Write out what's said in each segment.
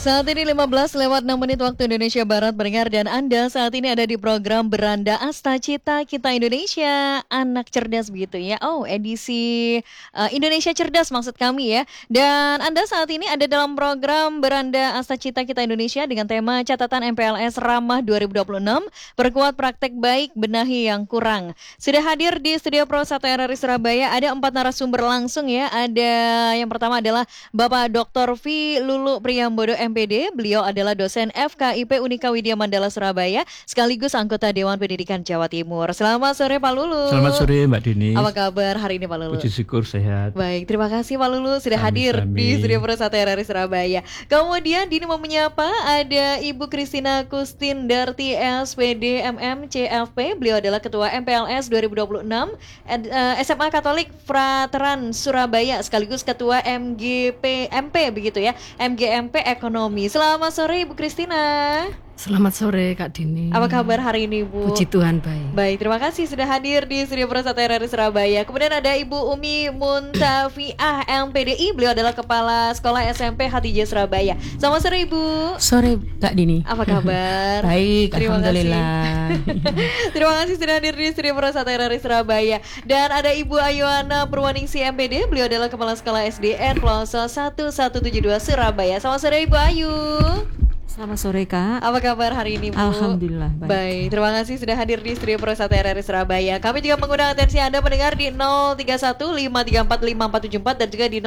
Saat ini 15 lewat 6 menit waktu Indonesia Barat pendengar, dan Anda saat ini ada di program Beranda Asta Cita Kita Indonesia, anak cerdas begitu ya. Oh, edisi Indonesia Cerdas maksud kami ya. Dan Anda saat ini ada dalam program Beranda Asta Cita Kita Indonesia dengan tema catatan MPLS Ramah 2026, perkuat praktek baik, benahi yang kurang. Sudah hadir di studio Pro 1 RRI Surabaya ada 4 narasumber langsung ya. Ada yang pertama adalah Bapak Dr. V. Lulu Priyambodo MPD, beliau adalah dosen FKIP Unika Widya Mandala Surabaya, sekaligus anggota Dewan Pendidikan Jawa Timur. Selamat sore Pak Lulu. Selamat sore Mbak Dini. Apa kabar hari ini Pak Lulu? Puji syukur sehat. Baik, terima kasih Pak Lulu sudah hadir di Studio Pro 1 RRI Surabaya. Kemudian Dini mau menyapa ada Ibu Kristina Kustin Darti SPD MM CFP, beliau adalah Ketua MPLS 2026 SMA Katolik Frateran Surabaya, sekaligus Ketua MGP MP begitu ya, MGMP Ekonomi. Selamat sore Ibu Kristina. Selamat sore Kak Dini. Apa kabar hari ini Bu? Puji Tuhan baik. Baik, terima kasih sudah hadir di Studio Pro 1 RRI Surabaya. Kemudian ada Ibu Umi Muntafiah MPDI, beliau adalah Kepala Sekolah SMP Hatijah Surabaya. Selamat sore Ibu. Sore Kak Dini. Apa kabar? Baik, terima alhamdulillah. Terima kasih sudah hadir di Studio Pro 1 RRI Surabaya. Dan ada Ibu Ayuana Purwaningsi MPD, beliau adalah Kepala Sekolah SDN Plaza 1172 Surabaya. Selamat sore Ibu Ayu. Selamat sore Kak. Apa kabar hari ini Bu? Alhamdulillah baik. Baik, terima kasih sudah hadir di Studio Pro 1 RRI Surabaya. Kami juga mengundang atensi Anda mendengar di 0315345474 dan juga di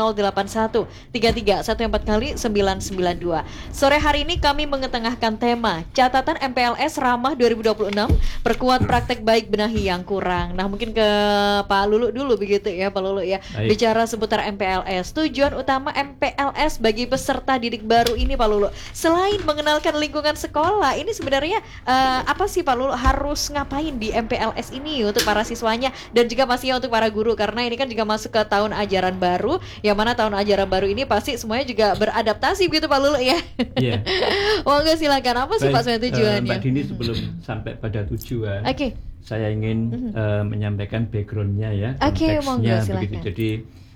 08133144 Sore hari ini kami mengetengahkan tema catatan MPLS Ramah 2026, perkuat praktek baik, benahi yang kurang. Nah, mungkin ke Pak Lulu dulu begitu ya Pak Lulu ya. Baik. Bicara seputar MPLS, tujuan utama MPLS bagi peserta didik baru ini Pak Lulu, selain mengenalkan lingkungan sekolah, ini sebenarnya apa sih Pak Lulu harus ngapain di MPLS ini untuk para siswanya dan juga pastinya untuk para guru, karena ini kan juga masuk ke tahun ajaran baru, yang mana tahun ajaran baru ini pasti semuanya juga beradaptasi begitu Pak Lulu ya. Iya. Monggo silakan, apa sih Pak sebenarnya tujuannya? Mbak Dini, sebelum sampai pada tujuan, Oke. saya ingin menyampaikan backgroundnya ya, Oke, monggo, konteksnya silakan. begitu. Jadi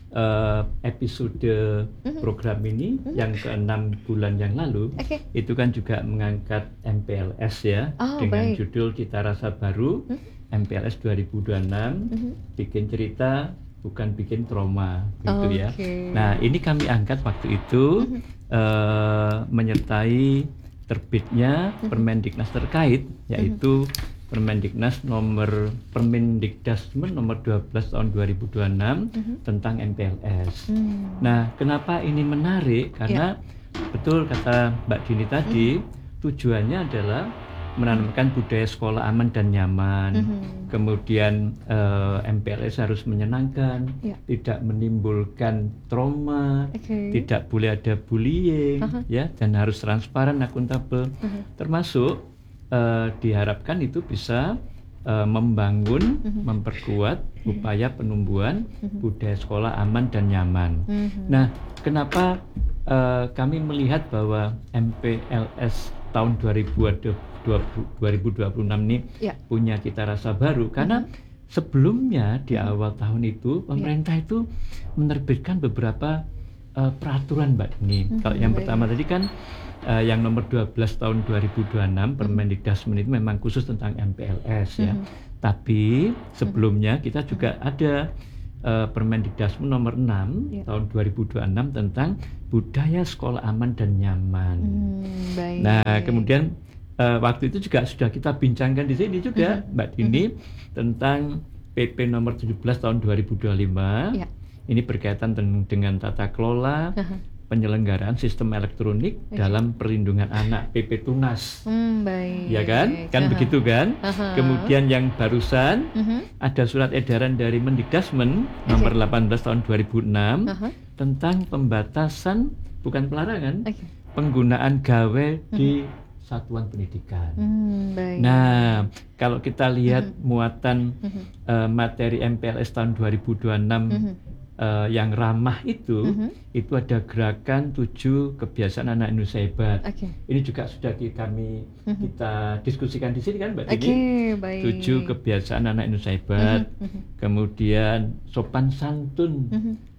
episode program ini yang ke-6 bulan yang lalu Oke. itu kan juga mengangkat MPLS ya, Oh, dengan baik. judul Cita Rasa Baru MPLS 2026, bikin cerita bukan bikin trauma gitu ya. Oke. Nah, ini kami angkat waktu itu menyertai terbitnya Permendiknas terkait, yaitu Permendiknas Permendikdasmen nomor 12 tahun 2026 tentang MPLS. Nah, kenapa ini menarik? Karena betul kata Mbak Dini tadi, tujuannya adalah menanamkan budaya sekolah aman dan nyaman. Kemudian MPLS harus menyenangkan, tidak menimbulkan trauma, Oke. tidak boleh ada bullying, ya, dan harus transparan, akuntabel. Termasuk diharapkan itu bisa membangun, memperkuat upaya penumbuhan budaya sekolah aman dan nyaman. Nah, kenapa kami melihat bahwa MPLS tahun 2026 ini punya cita rasa baru? Karena sebelumnya di awal tahun itu pemerintah itu menerbitkan beberapa peraturan Mbak Dini. Kalau yang pertama tadi kan yang nomor 12 tahun 2026 Permendikdasmen itu memang khusus tentang MPLS ya. Tapi sebelumnya kita juga ada Permendikdasmen nomor 6 tahun 2026 tentang budaya sekolah aman dan nyaman. Baik. Nah, kemudian waktu itu juga sudah kita bincangkan di sini juga Mbak Dini tentang PP nomor 17 tahun 2025. Ini berkaitan dengan tata kelola penyelenggaraan sistem elektronik dalam perlindungan anak, PP Tunas. Baik. Ya kan? Kan begitu kan? Kemudian yang barusan ada surat edaran dari Mendikdasmen nomor 18 tahun 2006 tentang pembatasan, bukan pelarangan, penggunaan gawe di satuan pendidikan. Baik. Nah, kalau kita lihat muatan materi MPLS tahun 2026 yang ramah itu ada gerakan 7 kebiasaan anak Indonesia hebat. Ini juga sudah kita diskusikan di sini kan Mbak Dini. Baik. 7 kebiasaan anak Indonesia hebat. Kemudian sopan santun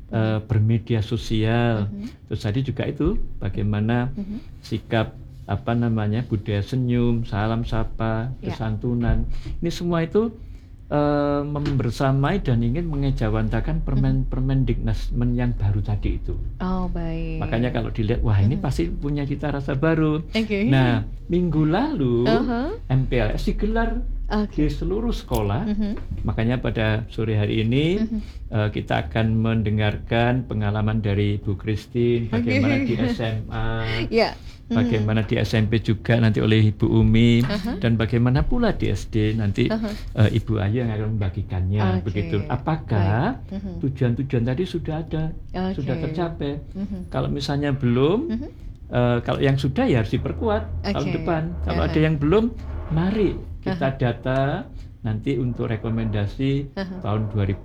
bermedia sosial. Terus tadi juga itu bagaimana sikap budaya senyum, salam sapa, kesantunan. Ini semua itu membersamai dan ingin mengejawantakan Permendiknasmen yang baru tadi itu. Oh, baik. Makanya kalau dilihat, wah ini pasti punya cita rasa baru. Okay. Nah, minggu lalu MPLS digelar di seluruh sekolah. Makanya pada sore hari ini kita akan mendengarkan pengalaman dari Bu Christine, bagaimana di SMA, bagaimana di SMP juga nanti oleh Ibu Umi, dan bagaimana pula di SD nanti Ibu Ayu yang akan membagikannya. Begitu. Apakah tujuan-tujuan tadi sudah ada, sudah tercapai? Kalau misalnya belum, kalau yang sudah ya harus diperkuat tahun depan. Kalau ada yang belum, mari kita data nanti untuk rekomendasi tahun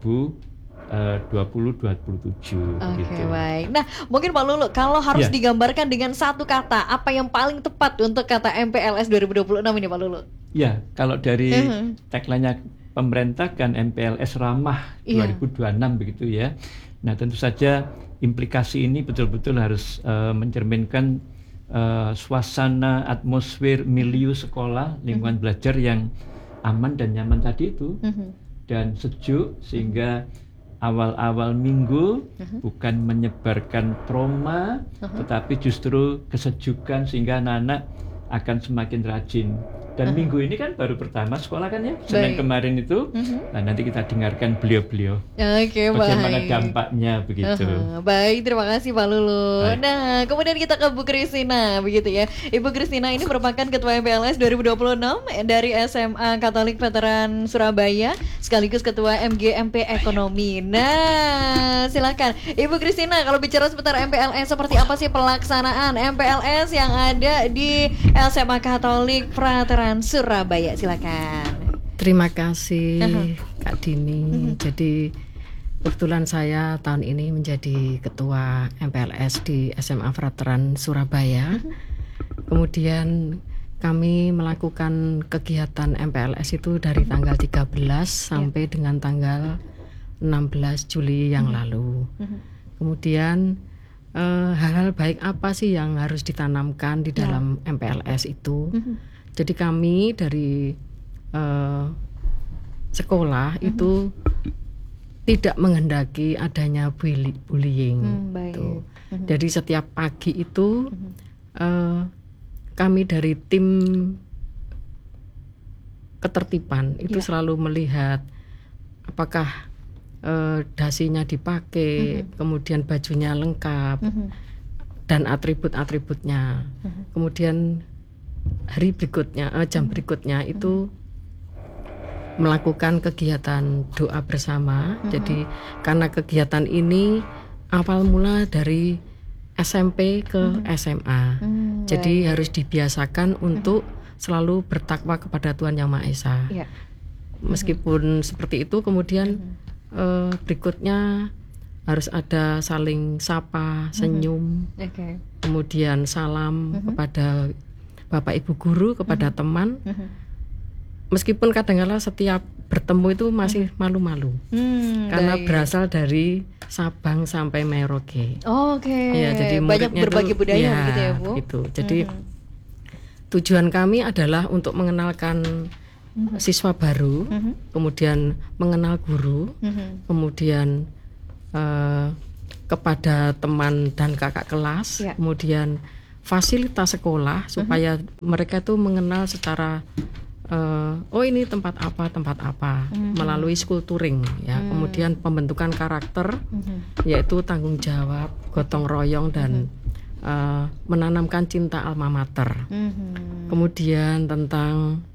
2020-2027. Oke, baik. Nah, mungkin Pak Lulu, kalau harus digambarkan dengan satu kata, apa yang paling tepat untuk kata MPLS 2026 ini, Pak Lulu? Ya, kalau dari tagline-nya pemerintah kan MPLS ramah 2026 begitu ya. Nah, tentu saja implikasi ini betul-betul harus mencerminkan suasana, atmosfer, milieu sekolah, lingkungan belajar yang aman dan nyaman tadi itu, dan sejuk, sehingga awal-awal minggu bukan menyebarkan trauma, tetapi justru kesejukan, sehingga anak-anak akan semakin rajin. Dan minggu ini kan baru pertama sekolah kan ya, Senin kemarin itu. Nah, nanti kita dengarkan beliau-beliau bagaimana dampaknya begitu. Baik, terima kasih Pak Lulu. Nah, kemudian kita ke Bu Christina begitu ya. Ibu Christina ini merupakan Ketua MPLS 2026 dari SMA Katolik Veteran Surabaya, sekaligus Ketua MGMP Ekonomi. Nah, silakan Ibu Christina, kalau bicara seputar MPLS, seperti apa sih pelaksanaan MPLS yang ada di SMA Katolik Veteran Surabaya? Silakan. Terima kasih Kak Dini. Jadi kebetulan saya tahun ini menjadi ketua MPLS di SMA Veteran Surabaya. Kemudian kami melakukan kegiatan MPLS itu dari tanggal 13 sampai dengan tanggal 16 Juli yang lalu. Kemudian hal-hal baik apa sih yang harus ditanamkan di dalam MPLS itu? Jadi kami dari sekolah itu tidak menghendaki adanya bullying. Gitu. Jadi setiap pagi itu kami dari tim ketertiban itu selalu melihat apakah dasinya dipakai, kemudian bajunya lengkap, dan atribut-atributnya. Kemudian hari berikutnya, jam berikutnya itu melakukan kegiatan doa bersama. Jadi karena kegiatan ini awal mula dari SMP ke SMA. Jadi harus dibiasakan untuk selalu bertakwa kepada Tuhan Yang Maha Esa. Meskipun seperti itu, kemudian berikutnya harus ada saling sapa, senyum, kemudian salam kepada Bapak Ibu guru, kepada teman. Meskipun kadang-kala setiap bertemu itu masih malu-malu, karena berasal dari Sabang sampai Merauke. Ya, jadi banyak berbagi itu, budaya gitu ya Bu. Gitu. Jadi tujuan kami adalah untuk mengenalkan siswa baru, kemudian mengenal guru, kemudian kepada teman dan kakak kelas, kemudian fasilitas sekolah supaya mereka tuh mengenal secara oh ini tempat apa melalui skulpturing ya, kemudian pembentukan karakter yaitu tanggung jawab, gotong royong, dan menanamkan cinta alma mater. Kemudian tentang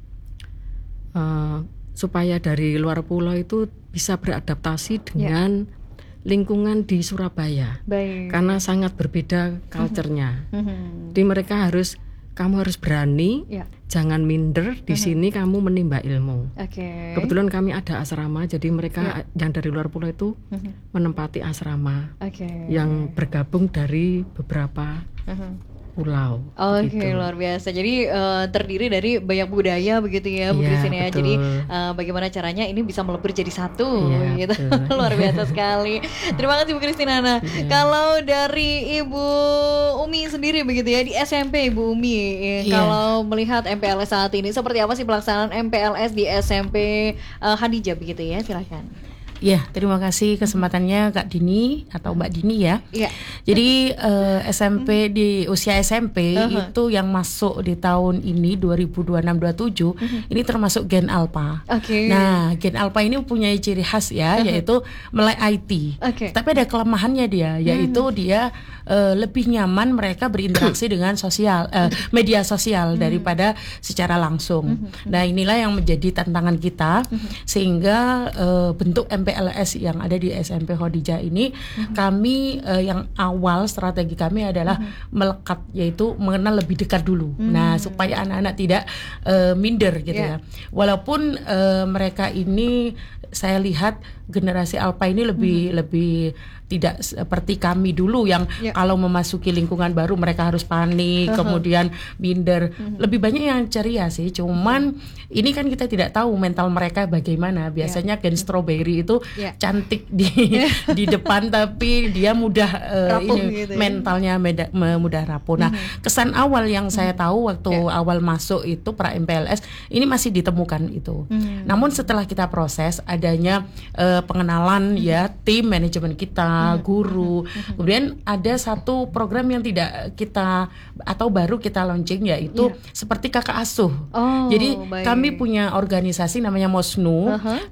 supaya dari luar pulau itu bisa beradaptasi dengan lingkungan di Surabaya. Karena sangat berbeda culture-nya. Jadi mereka kamu harus berani, jangan minder, di sini kamu menimba ilmu. Kebetulan kami ada asrama, jadi mereka yang dari luar pulau itu menempati asrama yang bergabung dari beberapa pulau. Oke, begitu. luar biasa. Jadi terdiri dari banyak budaya begitu ya, Bu Iya, Christine ya. betul. Jadi bagaimana caranya ini bisa melebur jadi satu Iya, gitu. betul. Luar biasa sekali. Terima kasih Bu Christine. Nah, Iya. kalau dari Ibu Umi sendiri begitu ya di SMP Ibu Umi, Iya. kalau melihat MPLS saat ini seperti apa sih pelaksanaan MPLS di SMP Khadijah begitu ya? Silakan. Ya, terima kasih kesempatannya Kak Dini atau Mbak Dini ya. Iya. Jadi SMP di usia SMP itu yang masuk di tahun ini 2026-27 ini termasuk Gen Alpha. Oke. Nah, Gen Alpha ini punya ciri khas ya, yaitu melek IT. Oke. Tapi ada kelemahannya dia, yaitu dia lebih nyaman mereka berinteraksi dengan media sosial daripada secara langsung. Nah, inilah yang menjadi tantangan kita sehingga bentuk MPLS yang ada di SMP Khadijah ini kami yang awal strategi kami adalah melekat, yaitu mengenal lebih dekat dulu. Nah, supaya anak-anak tidak minder gitu ya. Walaupun mereka ini saya lihat generasi Alpha ini lebih tidak seperti kami dulu yang kalau memasuki lingkungan baru mereka harus panik, kemudian minder. Lebih banyak yang ceria sih. Cuman ini kan kita tidak tahu mental mereka bagaimana. Biasanya Gen Strawberry itu cantik di depan tapi dia mudah Rapuh ini gitu ya. mentalnya mudah rapuh. Nah, kesan awal yang saya tahu waktu awal masuk itu pra MPLS ini masih ditemukan itu. Namun setelah kita proses adanya pengenalan ya tim manajemen kita, guru. Kemudian ada satu program yang tidak kita atau baru kita launching yaitu seperti kakak asuh. Oh, Jadi baik. kami punya organisasi namanya Mosnu,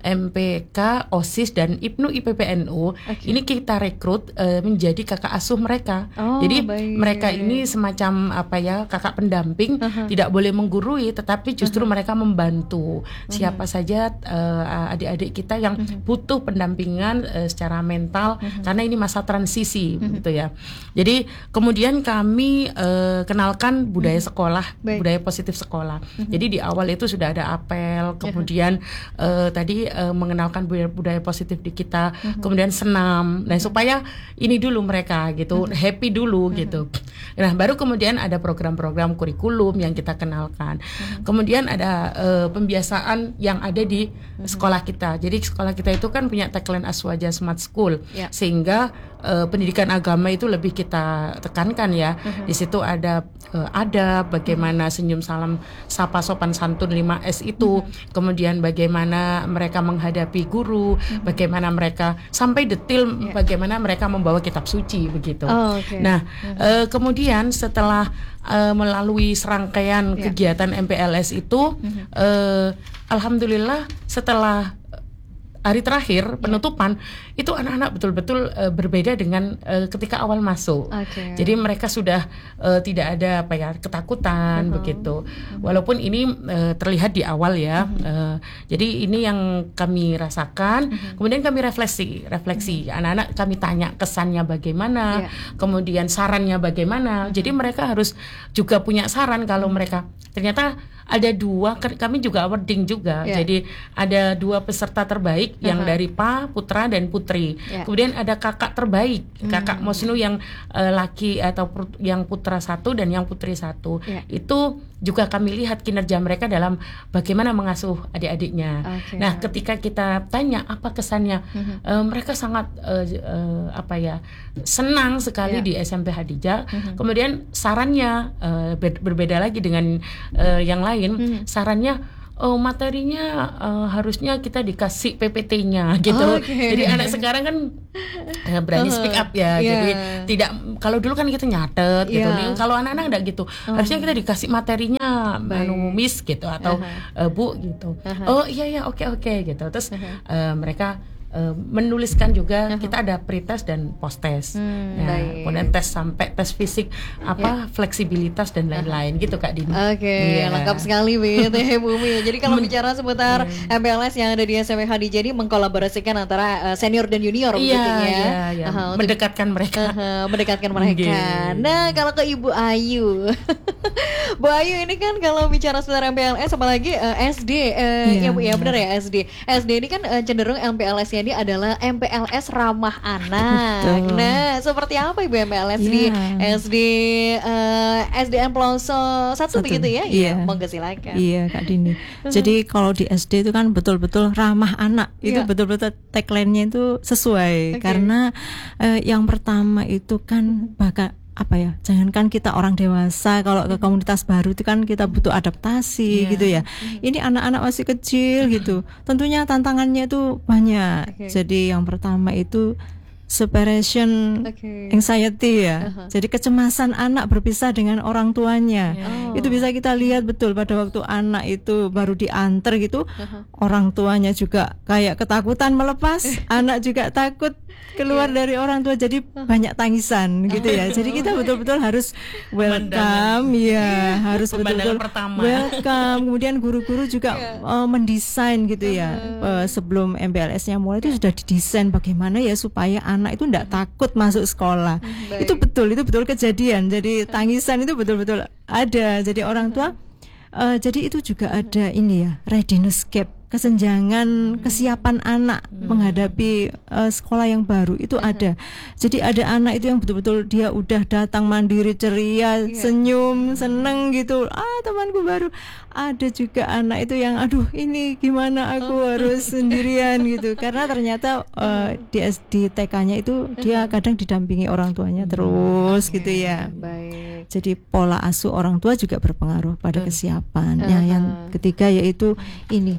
MPK, OSIS dan IPNU IPPNU. Ini kita rekrut menjadi kakak asuh mereka. Oh, Jadi baik. mereka ini semacam apa ya, kakak pendamping, tidak boleh menggurui tetapi justru mereka membantu siapa saja adik-adik kita yang butuh pendampingan secara mental karena ini masa transisi gitu ya. Jadi kemudian kami kenalkan budaya sekolah, Baik. budaya positif sekolah. Jadi di awal itu sudah ada apel, kemudian tadi mengenalkan budaya positif di kita, kemudian senam. Nah, supaya ini dulu mereka gitu, happy dulu gitu. Nah, baru kemudian ada program-program kurikulum yang kita kenalkan. Kemudian ada pembiasaan yang ada di sekolah kita. Jadi sekolah kita itu kan punya tagline Aswaja Smart School, sehingga pendidikan agama itu lebih kita tekankan ya. Di situ ada bagaimana senyum salam sapa sopan santun 5S itu, kemudian bagaimana mereka menghadapi guru, bagaimana mereka sampai detil bagaimana mereka membawa kitab suci begitu. Oh, okay. Nah, kemudian setelah melalui serangkaian kegiatan MPLS itu, alhamdulillah setelah hari terakhir penutupan itu anak-anak betul-betul berbeda dengan ketika awal masuk. Okay. Jadi mereka sudah tidak ada apa ya ketakutan begitu. Walaupun ini terlihat di awal ya. Jadi ini yang kami rasakan. Kemudian kami refleksi. Anak-anak kami tanya kesannya bagaimana, kemudian sarannya bagaimana. Jadi mereka harus juga punya saran kalau mereka ternyata ada dua, kami juga awarding juga. Jadi ada 2 peserta terbaik yang dari putra dan putri. Kemudian ada kakak terbaik, kakak Mosnu yang laki atau yang putra 1 dan yang putri 1. Itu juga kami lihat kinerja mereka dalam bagaimana mengasuh adik-adiknya. Okay. Nah, ketika kita tanya apa kesannya, mereka sangat senang sekali di SMP Khadijah. Kemudian sarannya berbeda lagi dengan yang lain. Sarannya materinya harusnya kita dikasih PPT-nya gitu. Jadi anak sekarang kan berani speak up ya. Jadi tidak, kalau dulu kan kita nyatet gitu. Kalau anak-anak enggak gitu. Harusnya kita dikasih materinya Miss gitu atau Bu gitu. Oh iya oke gitu. Terus mereka menuliskan juga. Kita ada pretest dan posttest. Kemudian tes sampai tes fisik fleksibilitas dan lain-lain gitu Kak Dini. Lengkap sekali begitu ya Bu Umi. Jadi kalau bicara seputar MPLS yang ada di SMP Khadijah ini mengkolaborasikan antara senior dan junior begitu ya. Mendekatkan mereka. Mendekatkan mereka. Nah, kalau ke Ibu Ayu. Bu Ayu ini kan kalau bicara seputar MPLS apalagi SD ya Bu ya, benar ya SD. SD ini kan cenderung MPLS-nya ini adalah MPLS ramah anak. Betul. Nah, seperti apa Ibu MPLS di Iya. SD SDN Pelosok 1 begitu ya? Iya. Monggo silakan. Iya Kak Dini. Jadi kalau di SD itu kan betul-betul ramah anak. Itu Iya. betul-betul tagline-nya itu sesuai. Oke. Karena yang pertama itu kan jangankan kita orang dewasa, kalau ke komunitas baru itu kan kita butuh adaptasi gitu ya. Ini anak-anak masih kecil gitu. Tentunya tantangannya itu banyak. Oke. Jadi yang pertama itu separation Oke. anxiety ya. Jadi kecemasan anak berpisah dengan orang tuanya. Oh. Itu bisa kita lihat betul pada waktu anak itu baru diantar gitu. Orang tuanya juga kayak ketakutan melepas, anak juga takut keluar dari orang tua, jadi banyak tangisan gitu ya. Jadi kita betul-betul harus welcome ya, harus Pemandangan betul-betul pertama. welcome. Kemudian guru-guru juga mendesain gitu ya. Sebelum MPLS-nya mulai itu sudah didesain bagaimana ya supaya anak itu tidak takut masuk sekolah. Baik. Itu betul kejadian. Jadi tangisan itu betul-betul ada. Jadi orang tua jadi itu juga ada ini ya, readiness gap, kesenjangan kesiapan anak menghadapi sekolah yang baru itu ada. Jadi ada anak itu yang betul-betul dia udah datang mandiri, ceria, senyum, seneng gitu. Temanku baru. Ada juga anak itu yang aduh ini gimana aku harus sendirian gitu. Karena ternyata di TK-nya itu dia kadang didampingi orang tuanya terus gitu ya. Baik. Jadi pola asuh orang tua juga berpengaruh pada kesiapan. Yang ketiga yaitu ini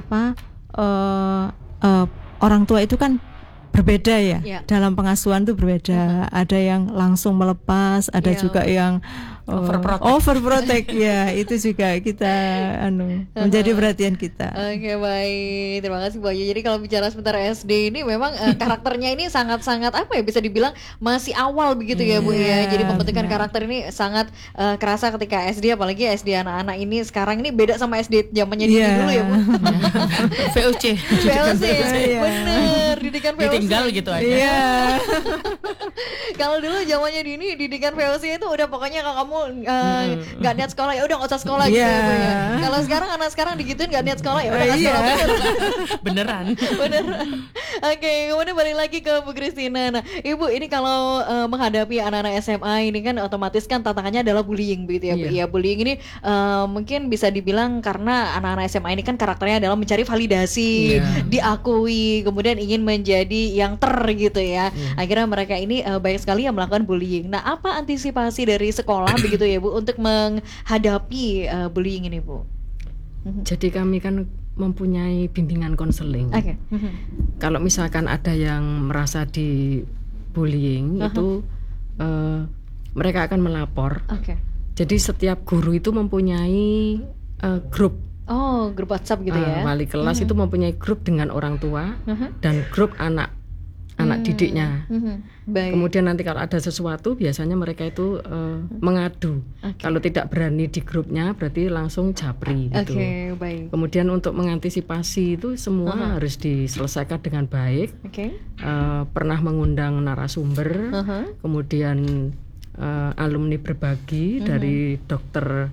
orang tua itu kan berbeda ya. Ya. Dalam pengasuhan itu berbeda. Ada yang langsung melepas, ada Ya. juga yang overprotect ya. Itu juga kita menjadi perhatian kita. Oke, baik. Terima kasih Bu Ayu. Jadi kalau bicara sebentar SD ini memang karakternya ini sangat-sangat bisa dibilang masih awal begitu ya Bu ya. Jadi pembentukan karakter ini sangat kerasa ketika SD, apalagi SD anak-anak ini sekarang ini beda sama SD zamannya Dini dulu ya Bu. VOC. VOC, Iya. bener, didikan VOC. Ditinggal gitu aja. Iya. Kalau dulu zamannya Dini didikan VOC itu udah pokoknya kalau kamu nggak niat sekolah ya udah nggak usah sekolah gitu ya, Bu, ya. Kalau sekarang anak sekarang digituin nggak niat sekolah ya udah nggak sekolah. Beneran. Beneran. Oke, kemudian balik lagi ke Bu Christina. Nah, Ibu ini kalau menghadapi anak-anak SMA ini kan otomatis kan tantangannya adalah bullying begitu ya Bu. Ya, bullying ini mungkin bisa dibilang karena anak-anak SMA ini kan karakternya adalah mencari validasi, diakui, kemudian ingin menjadi yang gitu ya. Akhirnya mereka ini banyak sekali yang melakukan bullying. Nah, apa antisipasi dari sekolah begitu ya Bu untuk menghadapi bullying ini Bu? Jadi kami kan mempunyai bimbingan konseling. Oke. Kalau misalkan ada yang merasa dibullying itu mereka akan melapor. Oke. Jadi setiap guru itu mempunyai grup. Oh, grup WhatsApp gitu ya. Wali kelas itu mempunyai grup dengan orang tua dan grup anak didiknya. Baik. Kemudian nanti kalau ada sesuatu biasanya mereka itu mengadu. Kalau tidak berani di grupnya berarti langsung japri gitu. Oke, baik. Kemudian untuk mengantisipasi itu semua harus diselesaikan dengan baik. Oke. Pernah mengundang narasumber, kemudian alumni berbagi dari dokter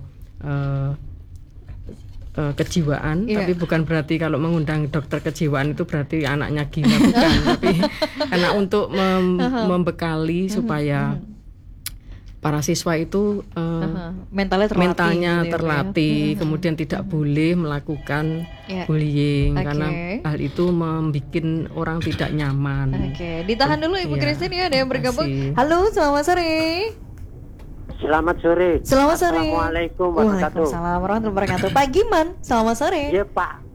kejiwaan, tapi bukan berarti kalau mengundang dokter kejiwaan itu berarti anaknya gila, bukan. Tapi karena untuk membekali supaya para siswa itu mentalnya terlatih, kemudian tidak boleh melakukan bullying karena hal itu membuat orang tidak nyaman. Oke, ditahan dulu Ibu Christine ya, ada yang bergabung. kasih. Halo, selamat sore. Selamat sore. Selamat sore. Assalamualaikum warahmatullahi Waalaikumsalam warahmatullahi wabarakatuh. Pak Giman, selamat sore. Iya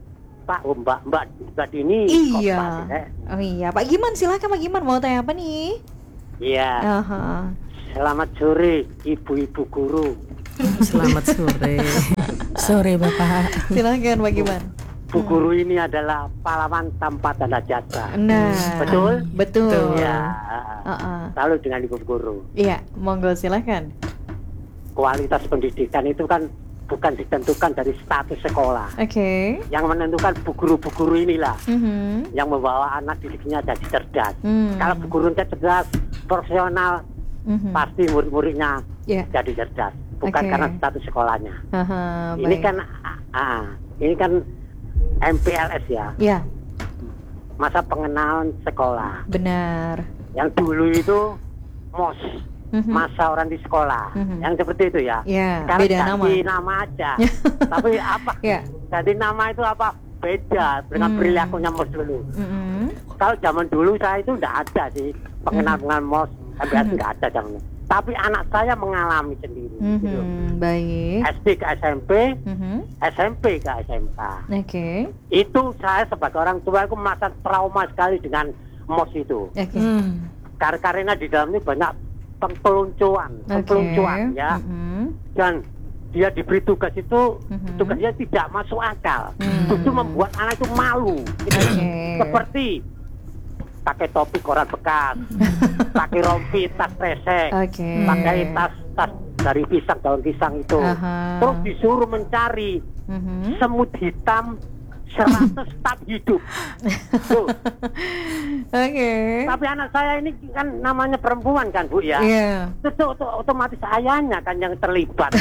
Mbak Dini. Iya. Oh iya, Pak Giman silakan Pak Giman mau tanya apa nih? Iya. Selamat sore ibu-ibu guru. Selamat sore. Sore Bapak. Silakan Pak Giman. Bu guru ini adalah pahlawan tanpa tanda jasa. Nah, Betul? Betul. Ya. Lalu dengan ibu guru. Iya, monggo silakan. Kualitas pendidikan itu kan bukan ditentukan dari status sekolah. Oke. Yang menentukan bu guru inilah yang membawa anak didiknya jadi cerdas. Kalau bu gurunya cerdas, profesional, pasti murid-muridnya jadi cerdas. Bukan karena status sekolahnya. Ini baik. kan MPLS ya. Iya. masa pengenalan sekolah. Benar. Yang dulu itu MOS, masa orang di sekolah, yang seperti itu ya. Sekarang beda ganti nama aja. Tapi apa? Ganti nama itu apa? Beda dengan perilakunya MOS dulu. Kalau zaman dulu saya itu tidak ada sih pengenalan MOS, MPLS nggak ada zaman. Tapi anak saya mengalami sendiri. Gitu. Baik. SD ke SMP, SMP ke SMK. Itu saya sebagai orang tua aku merasa trauma sekali dengan MOS itu. Karena di dalam ini banyak peluncuran ya. Dan dia diberi tugas itu, tugasnya tidak masuk akal. Itu membuat anak itu malu. Gitu. Seperti pakai topi koran bekas, pakai rompi, tas kresek, pakai tas dari daun pisang itu. Terus disuruh mencari semut hitam 100 tab hidup. Tapi anak saya ini kan namanya perempuan kan Bu ya. Itu otomatis ayahnya kan yang terlibat.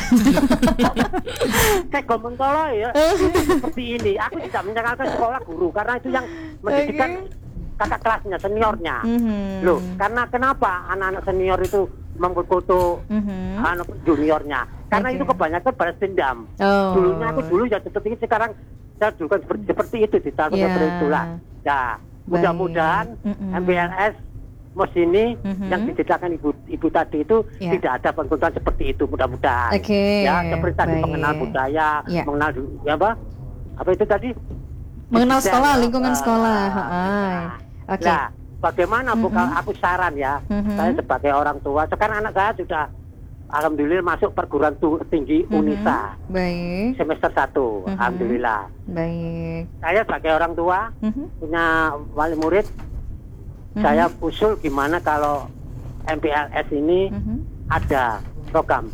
Kayak Gomentolo ya. Seperti ini. Aku tidak menyalahkan sekolah guru karena itu yang mendidikkan kakak kelasnya, seniornya. Loh, karena kenapa anak-anak senior itu mengkutuk anak juniornya? Karena itu kebanyakan balas dendam. Dulunya aku dulu ya seperti ini, sekarang saya juga seperti itu, ditakut seperti itulah. Nah, mudah-mudahan MPLS MOS ini yang didedahkan ibu tadi itu tidak ada penggunaan seperti itu, mudah-mudahan. Ya, seperti tadi mengenal budaya, mengenal apa itu tadi? Mengenal sekolah, lingkungan sekolah. Nah, bagaimana Bu, kalau aku saran ya, saya sebagai orang tua, sekarang anak saya sudah alhamdulillah masuk perguruan tinggi UNISA. Baik. Semester 1, alhamdulillah. Baik. Saya sebagai orang tua, punya wali murid, saya usul gimana kalau MPLS ini ada program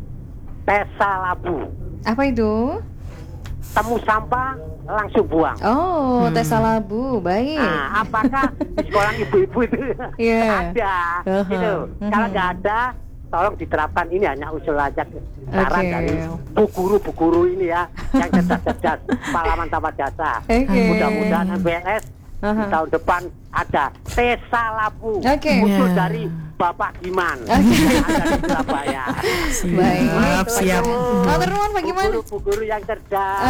Tesa Labu. Apa itu? Temu sampah langsung buang. Oh, Tesa Labu, baik. Nah, apakah di sekolah ibu-ibu itu ada? Gitu. Kalau nggak ada, tolong diterapkan. Ini hanya usul aja, saran dari bu guru ini ya, yang cerdas-cerdas, pahlawan tanpa jasa. Mudah-mudahan MPLS di tahun depan ada Tesa Labu, usul dari Bapak Giman yang ada di Surabaya. Baik, siap. Maturnuwun Pak Giman. Bu guru yang cerdas.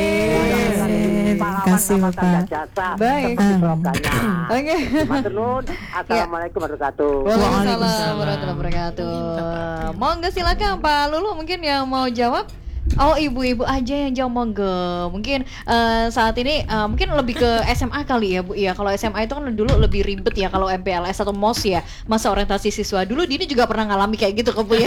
Terima kasih Bapak. Jasa. Baik. Slogannya. Maturnuwun. Assalamualaikum warahmatullahi wabarakatuh. Waalaikumsalam warahmatullahi wabarakatuh. Monggo silakan Pak Lulu mungkin yang mau jawab. Oh, ibu-ibu aja yang jauh, monggo. Mungkin saat ini mungkin lebih ke SMA kali ya Bu ya. Kalau SMA itu kan dulu lebih ribet ya kalau MPLS atau MOS ya, masa orientasi siswa. Dulu Dini juga pernah ngalami kayak gitu ke Bu ya.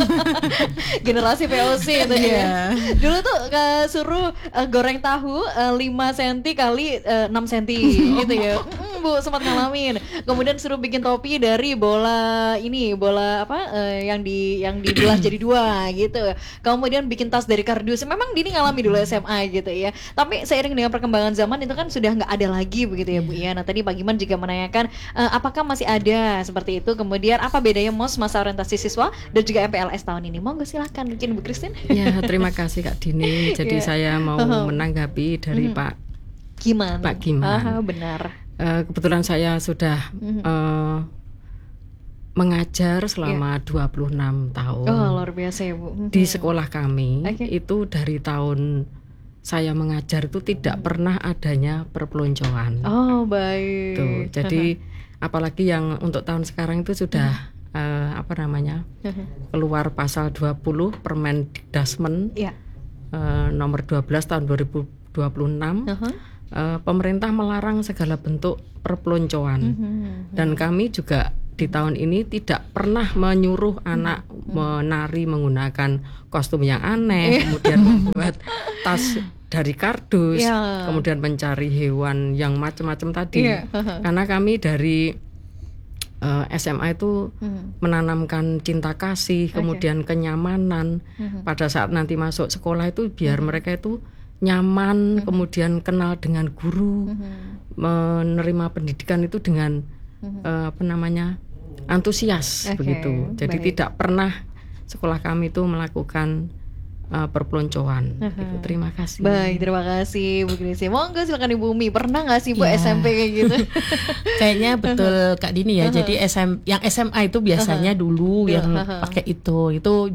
Generasi POC itu ya. Dulu tuh suruh goreng tahu 5 cm kali 6 cm gitu ya. Bu sempat ngalamin. Kemudian suruh bikin topi dari bola apa yang dibelah jadi 2 gitu. Kemudian bikin tas dari kardus. Memang Dini ngalami dulu SMA gitu ya. Tapi seiring dengan perkembangan zaman itu kan sudah nggak ada lagi begitu ya Bu ya. Nah tadi Pak Giman juga menanyakan apakah masih ada seperti itu. Kemudian apa bedanya MOS masa orientasi siswa dan juga MPLS tahun ini. Monggo silahkan mungkin Bu Christine. Ya terima kasih Kak Dini. Jadi saya mau menanggapi dari Pak Giman. Pak Giman. Benar. Kebetulan saya sudah mengajar selama 26 tahun. Oh, luar biasa ya Bu. Di sekolah kami itu dari tahun saya mengajar itu tidak pernah adanya perpeloncoan. Oh, baik. Tuh, jadi apalagi yang untuk tahun sekarang itu sudah keluar pasal 20 Permendikdasmen nomor 12 tahun 2026. Pemerintah melarang segala bentuk perpeloncoan. Dan kami juga di tahun ini tidak pernah menyuruh anak menari menggunakan kostum yang aneh, kemudian membuat tas dari kardus, kemudian mencari hewan yang macam-macam tadi. Karena kami dari SMA itu menanamkan cinta kasih, kemudian kenyamanan. Pada saat nanti masuk sekolah itu biar mereka itu nyaman, kemudian kenal dengan guru, menerima pendidikan itu dengan antusias begitu. Jadi tidak pernah sekolah kami itu melakukan perpeloncoan. Gitu. Terima kasih. Baik, terima kasih Bu Christine. Monggo silakan Ibu Umi. Pernah nggak sih Bu SMP kayak gitu? Kayaknya betul Kak Dini ya. Jadi yang SMA itu biasanya dulu yang pakai itu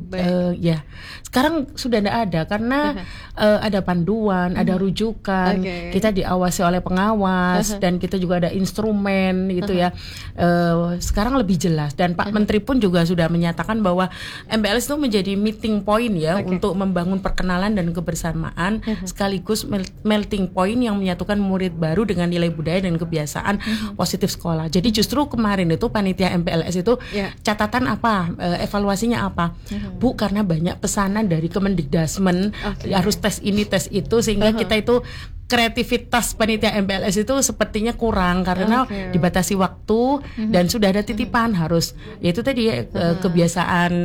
ya. Sekarang sudah tidak ada karena ada panduan, ada rujukan. Kita diawasi oleh pengawas dan kita juga ada instrumen gitu ya. Sekarang lebih jelas dan Pak Menteri pun juga sudah menyatakan bahwa MPLS itu menjadi meeting point ya untuk membangun perkenalan dan kebersamaan sekaligus melting point yang menyatukan murid baru dengan nilai budaya dan kebiasaan positif sekolah. Jadi justru kemarin itu panitia MPLS itu catatan apa, evaluasinya apa? Bu, karena banyak pesanan dari Kemendikdasmen harus tes ini tes itu sehingga kita itu kreativitas panitia MPLS itu sepertinya kurang karena dibatasi waktu dan sudah ada titipan harus yaitu tadi kebiasaan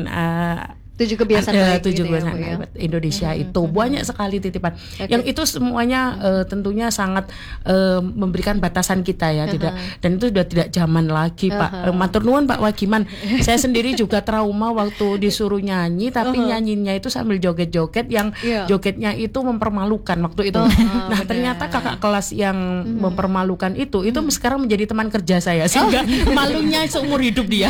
7 kebiasaan baik gitu kebiasaan ya, Indonesia itu banyak sekali titipan. Yang itu semuanya tentunya sangat memberikan batasan kita ya, tidak dan itu sudah tidak zaman lagi Pak. Matur nuwun Pak Wagiman. Saya sendiri juga trauma waktu disuruh nyanyi tapi nyanyinya itu sambil joget-joget yang jogetnya itu mempermalukan waktu itu. Nah, ternyata kakak kelas yang mempermalukan itu sekarang menjadi teman kerja saya sehingga malunya seumur hidup dia.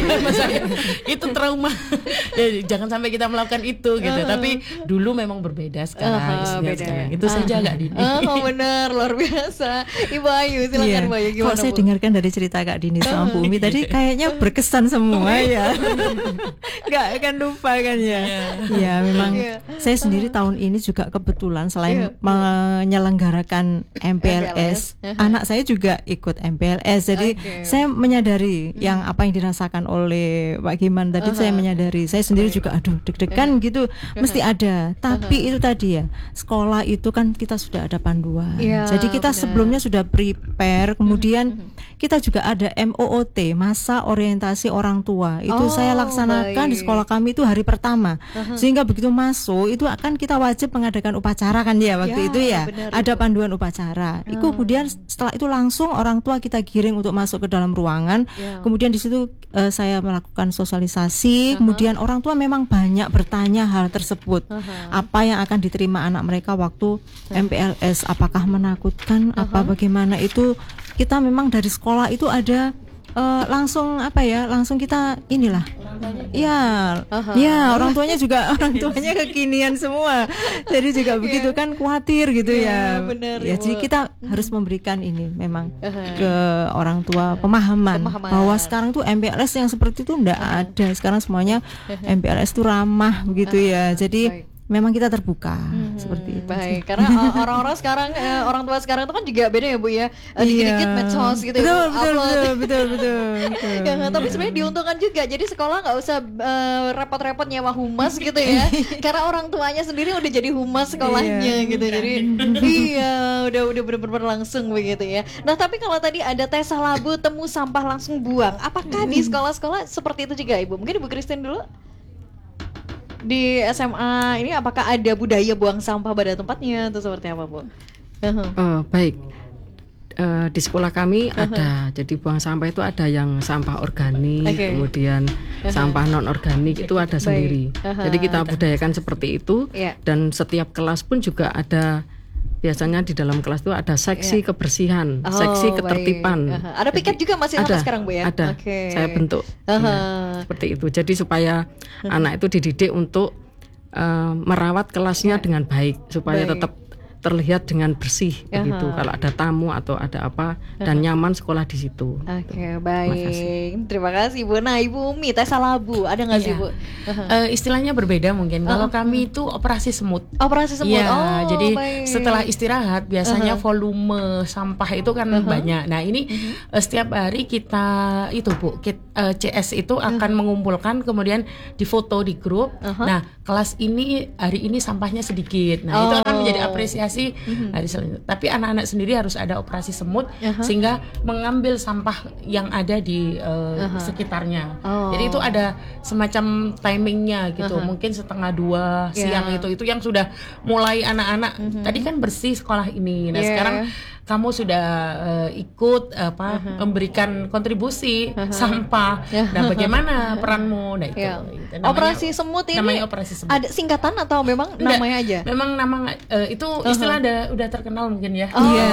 Itu trauma. Jangan sampai kita melakukan itu gitu. Tapi dulu memang berbeda sekarang. Sekarang. Itu saja Kak Dini. Benar, luar biasa. Ibu Ayu silakan Bu Ayu, gimana Kalau saya Bu? dengarkan dari cerita Kak Dini sama Bu Umi tadi kayaknya berkesan semua ya. Nggak akan lupa kan ya. Ya memang saya sendiri tahun ini juga kebetulan selain menyelenggarakan MPLS, anak saya juga ikut MPLS. Jadi saya menyadari yang apa yang dirasakan oleh Pak Giman tadi, saya menyadari. Saya sendiri juga aduh deg-degan gitu, mesti ada. Tapi itu tadi ya, sekolah itu kan kita sudah ada panduan. Jadi kita sebelumnya sudah prepare, kemudian kita juga ada MOOT, masa orientasi orang tua. Itu saya laksanakan di sekolah kami itu hari pertama. Sehingga begitu masuk itu akan kita wajib mengadakan upacara kan ya waktu itu ya. Ada panduan upacara. Itu kemudian setelah itu langsung orang tua kita giring untuk masuk ke dalam ruangan. Kemudian di situ saya melakukan sosialisasi. Kemudian orang tua memang banyak bertanya hal tersebut. Apa yang akan diterima anak mereka waktu MPLS, apakah menakutkan, apa bagaimana, itu kita memang dari sekolah itu ada langsung langsung kita inilah orang tuanya juga orang tuanya kekinian semua, jadi juga begitu kan khawatir gitu ya. Benar, jadi kita harus memberikan ini memang ke orang tua pemahaman bahwa sekarang tuh MPLS yang seperti itu enggak ada. Sekarang semuanya MPLS itu ramah begitu ya. Jadi memang kita terbuka seperti itu. Baik, karena orang-orang sekarang orang tua sekarang itu kan juga beda ya Bu ya. Dikit-dikit medsos gitu betul. Ya, tapi sebenarnya diuntungkan juga. Jadi sekolah nggak usah repot-repot nyewa humas gitu ya. Karena orang tuanya sendiri udah jadi humas sekolahnya gitu. Jadi udah bener-bener langsung begitu ya. Nah, tapi kalau tadi ada tes labu temu sampah langsung buang, apakah di sekolah-sekolah seperti itu juga Ibu? Mungkin Ibu Christine dulu. Di SMA ini apakah ada budaya buang sampah pada tempatnya atau seperti apa Bu? Baik, di sekolah kami ada, jadi buang sampah itu ada yang sampah organik, kemudian sampah non organik itu ada sendiri. Jadi kita budayakan seperti itu, dan setiap kelas pun juga ada. Biasanya di dalam kelas itu ada seksi kebersihan, seksi ketertiban. Ada piket juga masih sampai sekarang Bu ya? Ada, saya bentuk seperti itu. Jadi supaya anak itu dididik untuk merawat kelasnya dengan baik, supaya tetap terlihat dengan bersih begitu. Kalau ada tamu atau ada apa, dan nyaman sekolah di situ. Baik. Terima kasih Bu. Nah, Ibu Umi, tes labu ada nggak sih Bu? Istilahnya berbeda mungkin. Kalau kami itu operasi semut. Operasi semut. Jadi setelah istirahat biasanya volume sampah itu kan banyak. Nah, ini setiap hari kita itu Bu, CS itu akan mengumpulkan, kemudian difoto di grup. Nah, kelas ini hari ini sampahnya sedikit. Nah, itu akan menjadi apresiasi hari selanjutnya. Tapi anak-anak sendiri harus ada operasi semut sehingga mengambil sampah yang ada di sekitarnya. Jadi itu ada semacam timingnya gitu. Mungkin 1:30 siang itu yang sudah mulai anak-anak tadi kan bersih sekolah ini. Nah, sekarang kamu sudah ikut memberikan kontribusi sampah. Nah, bagaimana peranmu? Nah, itu. Ya. Gitu. Operasi semut ini namanya operasi semut. ada singkatan atau memang namanya aja? Memang nama itu istilah udah terkenal mungkin ya.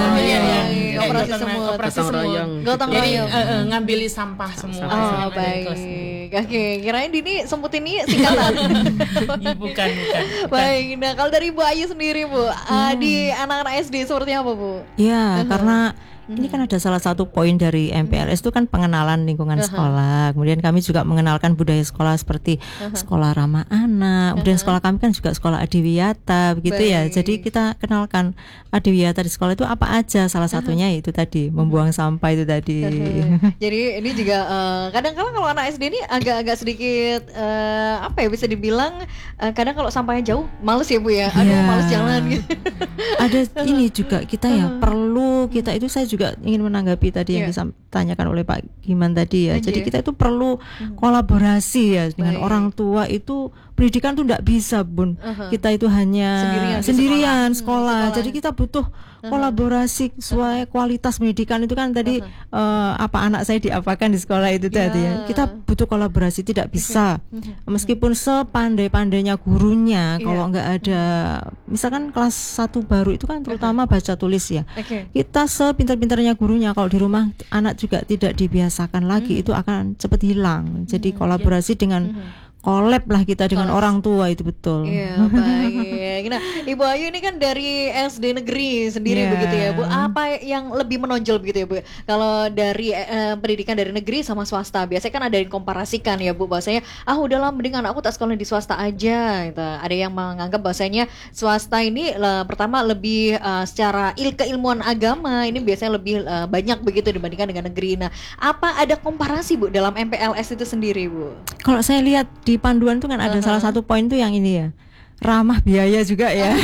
Iya. Operasi Gotong- semut. Operasi Gotong semut. royong. Gotong Jadi royong. ngambili sampah semua. Oh, baik. Oke, kirain ini semut ini singkatan. Bukan. Baik. Nah, kalau dari Bu Ayu sendiri, Bu, di anak-anak SD seperti apa, Bu? Ya, karena ini kan ada salah satu poin dari MPLS itu kan pengenalan lingkungan sekolah. Kemudian kami juga mengenalkan budaya sekolah seperti sekolah ramah anak. Kemudian sekolah kami kan juga sekolah adiwiyata, begitu ya. Jadi kita kenalkan adiwiyata di sekolah itu apa aja. Salah satunya itu tadi membuang sampah itu tadi. Jadi ini juga kadang-kadang kalau anak SD ini agak-agak sedikit apa ya, bisa dibilang kadang kalau sampahnya jauh males ya, Bu ya. Aduh, Iya. males jalan gitu. Ada ini juga kita ya perlu kita itu saya juga ingin menanggapi tadi yang ditanyakan oleh Pak Giman tadi ya. Jadi kita itu perlu kolaborasi ya dengan orang tua. Itu pendidikan tuh tidak bisa, Bun. Kita itu hanya sendirian sekolah. Jadi kita butuh kolaborasi sesuai kualitas pendidikan itu kan tadi apa anak saya diapakan di sekolah itu tadi ya. Kita butuh kolaborasi, tidak bisa meskipun sepandai-pandainya gurunya kalau nggak ada misalkan kelas 1 baru itu kan terutama baca tulis ya. Kita sepintar-pintarnya gurunya kalau di rumah anak juga tidak dibiasakan lagi itu akan cepat hilang. Jadi kolaborasi dengan collab lah kita dengan orang tua itu betul. Iya, baik. Nah, Ibu Ayu ini kan dari SD negeri sendiri begitu ya, Bu. Apa yang lebih menonjol begitu ya, Bu? Kalau dari pendidikan dari negeri sama swasta, biasanya kan ada yang komparasikan ya, Bu. Bahasanya, udahlah mending anakku tak sekolah di swasta aja gitu. Ada yang menganggap bahasanya swasta ini pertama lebih secara keilmuan agama ini biasanya lebih banyak begitu dibandingkan dengan negeri. Nah, apa ada komparasi, Bu, dalam MPLS itu sendiri, Bu? Kalau saya lihat di panduan itu kan ada salah satu poin tuh yang ini ya, ramah biaya juga ya.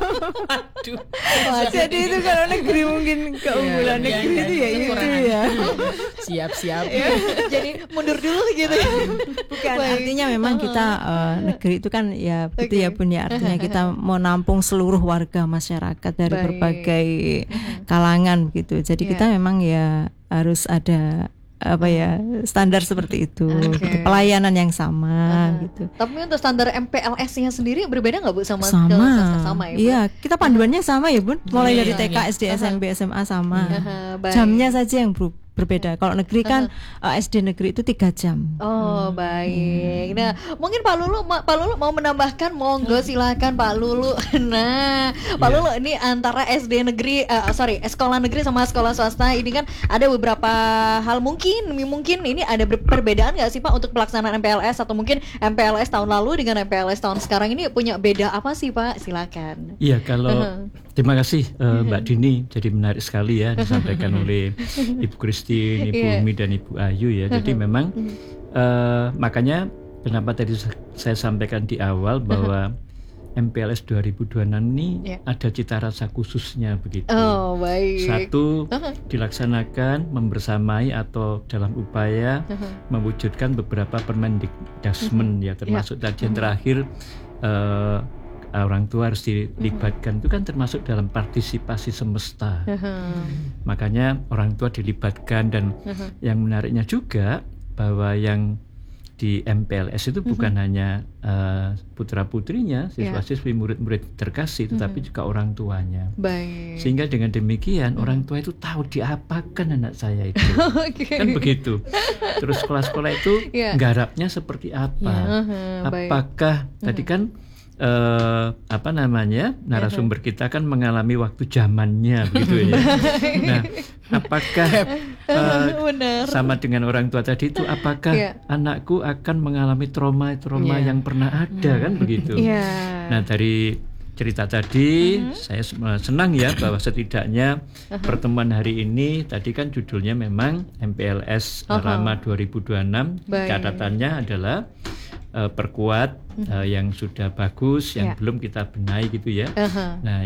Jadi itu kalau negeri mungkin keunggulan negeri itu ya itu ya. Siap-siap. Jadi mundur dulu gitu ya. Bukan, artinya memang kita negeri itu kan ya betul ya Bun ya, artinya kita mau nampung seluruh warga masyarakat dari berbagai kalangan begitu. Jadi kita memang ya harus ada apa ya standar seperti itu, gitu. Pelayanan yang sama gitu. Tapi untuk standar MPLS-nya sendiri berbeda nggak, Bu, sama Sama ya, Bu? Iya, kita panduannya sama ya, Bun. Mulai dari TK, SD, SMP, SMA sama. Jamnya saja yang berbeda. Kalau negeri kan SD negeri itu 3 jam. Oh, baik. Nah, mungkin Pak Lulu mau menambahkan, monggo silakan Pak Lulu. Nah, Pak Lulu ini antara SD negeri sekolah negeri sama sekolah swasta ini kan ada beberapa hal mungkin ini ada perbedaan nggak sih, Pak, untuk pelaksanaan MPLS atau mungkin MPLS tahun lalu dengan MPLS tahun sekarang ini punya beda apa sih, Pak? Silakan. Iya, kalau terima kasih Mbak Dini, jadi menarik sekali ya disampaikan oleh Ibu Christine, Ibu Umi dan Ibu Ayu ya. Jadi memang makanya kenapa tadi saya sampaikan di awal bahwa MPLS 2026 ini ada cita rasa khususnya begitu. Oh, baik. Satu, dilaksanakan membersamai atau dalam upaya mewujudkan beberapa Permendikdasmen ya, termasuk tadi yang terakhir orang tua harus dilibatkan, itu kan termasuk dalam partisipasi semesta. Makanya orang tua dilibatkan, dan yang menariknya juga bahwa yang di MPLS itu bukan hanya putra-putrinya, siswa-siswi, murid-murid terkasih, tetapi juga orang tuanya. Baik. Sehingga dengan demikian orang tua itu tahu diapakan anak saya itu. Kan begitu. Terus sekolah-sekolah itu nggarapnya seperti apa? Apakah tadi kan narasumber kita kan mengalami waktu zamannya begitu ya. Nah, apakah sama dengan orang tua tadi itu, apakah anakku akan mengalami trauma yang pernah ada, kan begitu. Nah, dari cerita tadi saya senang ya bahwa setidaknya pertemuan hari ini tadi kan judulnya memang MPLS Rama 2026. Catatannya adalah perkuat yang sudah bagus, yang belum kita benahi gitu ya. Nah,